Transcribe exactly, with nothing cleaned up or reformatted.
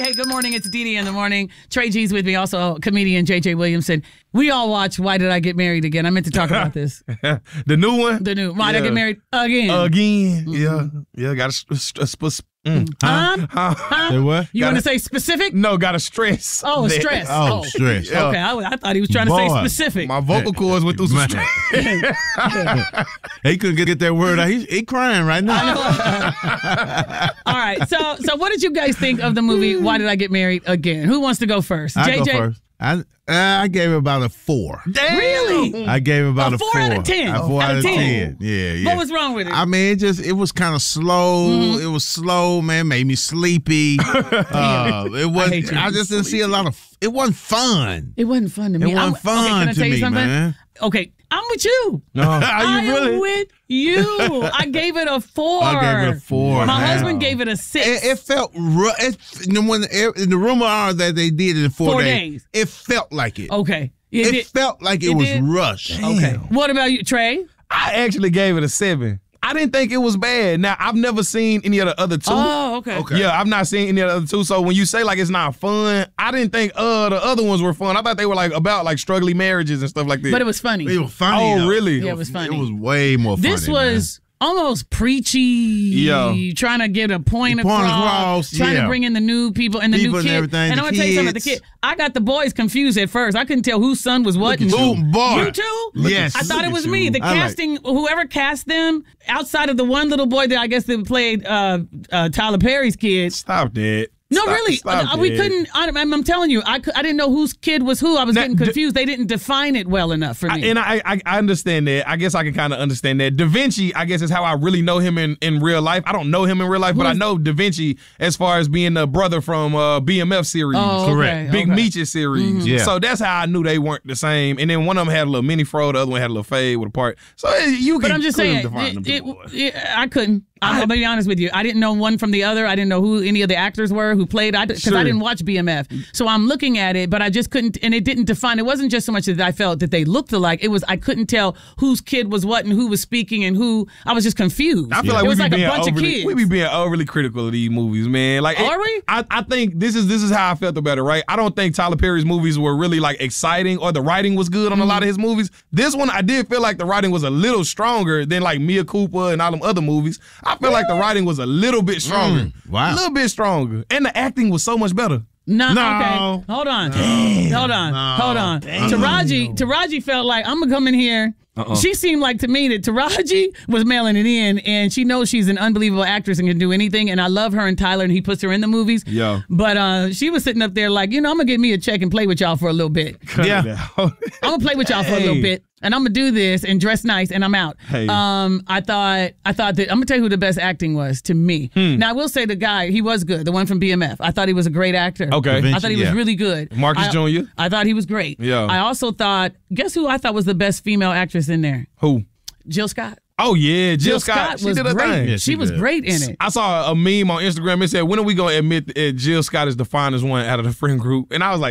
Hey, good morning. It's Dee Dee in the morning. Trey G's with me, also comedian J J Williamson. We all watch Why Did I Get Married Again? I meant to talk about this. The new one? The new Why yeah. Did I Get Married Again? Again. Mm-hmm. Yeah. Yeah, got a, a, a, a Mm. Huh? Huh? Huh? what? You want to say specific? No, got to stress. Oh, that. stress. Oh, stress. Yeah. Okay, I, I thought he was trying to Boy. say specific. My vocal cords went through some stress. He couldn't get that word out. He, he crying right now. All right, so so what did you guys think of the movie Why Did I Get Married Again? Who wants to go first? I J J? go first. I uh, I gave it about a four. Damn. Really? I gave it about A a, four out of ten? A four Out out of of ten? ten. Yeah, yeah. What was wrong with it? I mean, it just it was kind of slow. Mm-hmm. It was slow, man. Made me sleepy. uh, it was. hate you. I, just didn't see a lot of. It wasn't fun. It wasn't fun to me. It wasn't I'm, fun okay, can I to tell you me, something? man. Okay, I'm with you. No, are I you really? am with you. I gave it a four. I gave it a four. My Wow. husband gave it a six. It, it felt rough. It, when the, the rumor are that they did it in four, Four days, days. it felt like it. okay. It, It did- felt like it, it was did? rushed. Okay. What about you, Trey? I actually gave it a seven. I didn't think it was bad. Now, I've never seen any of the other two. Oh, okay. Okay. Yeah, I've not seen any of the other two. So when you say like it's not fun, I didn't think uh the other ones were fun. I thought they were like about like struggling marriages and stuff like that. But it was funny. It was funny. Oh, though. really? Yeah, it was funny. It was way more funny. This was almost preachy. Yeah. Trying to get a point, The point across, across, trying yeah. to bring in the new people and the People new and kid. everything, And the I'm gonna tell you something about the kids. kid. I got the boys confused at first. I couldn't tell whose son was what. Look at and you. Oh, boy. You too? Yes. I thought Look it at was you. me. The I like- casting, whoever cast them, outside of the one little boy that I guess that played uh, uh, Tyler Perry's kid. Stop that. No, Stop- really. stop Uh, we that. couldn't. I, I'm, I'm telling you, I, cou- I didn't know whose kid was who. I was Now, getting d- confused. They didn't define it well enough for I, me. and I, I I understand that. I guess I can kind of understand that. Da Vinci, I guess, is how I really know him in, in real life. I don't know him in real life, but I Who's- know Da Vinci as far as being the brother from uh, B M F series. Oh, Correct. okay, Big okay. Meech's series. Yeah. So that's how I knew they weren't the same. And then one of them had a little mini fro, the other one had a little fade with a part. So eh, you can But I'm just clearly saying, define them it, two it, boys. it, I couldn't. I'm gonna be honest with you. I didn't know one from the other. I didn't know who any of the actors were who played. I because I Sure. didn't watch B M F, so I'm looking at it, but I just couldn't. And it didn't define. It wasn't just so much that I felt that they looked alike. It was I couldn't tell whose kid was what and who was speaking and who. I was just confused. I feel like it we was be like being a bunch overly, of kids. we be being overly critical of these movies, man. Like, it- Are we? I, I think this is this is how I felt about it, right? I don't think Tyler Perry's movies were really like exciting or the writing was good on a lot of his movies. This one, I did feel like the writing was a little stronger than like Mia Cooper and all them other movies. I feel like the writing was a little bit stronger. wow. A little bit stronger. And the acting was so much better. No, No. okay. Hold on. Hold on. Hold on. Taraji, Taraji felt like I'm gonna come in here. Uh-uh. She seemed like to me that Taraji was mailing it in, and she knows she's an unbelievable actress and can do anything. And I love her and Tyler, and he puts her in the movies. Yeah. But uh, she was sitting up there like, you know, I'm gonna get me a check and play with y'all for a little bit. Cut Yeah. it out. I'm gonna play with y'all for a little Hey. bit, and I'm gonna do this and dress nice, and I'm out. Hey. Um, I thought, I thought that I'm gonna tell you who the best acting was to me. Hmm. Now I will say the guy, he was good, the one from B M F. I thought he was a great actor. Okay. Da I thought he Vinci, was yeah. really good. Marcus I, Junior? I thought he was great. Yeah. I also thought, guess who I thought was the best female actress in there? Who? Jill Scott. Oh, yeah. Jill, Scott. She was did her great. thing. Yeah, she she was did. great in it. I saw a meme on Instagram. It said, when are we going to admit that Jill Scott is the finest one out of the friend group? And I was like,